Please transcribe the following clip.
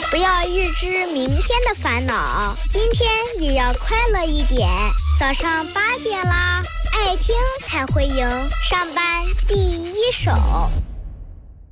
不要预知明天的烦恼，今天也要快乐一点。早上8点啦，爱听才会赢，上班第一手。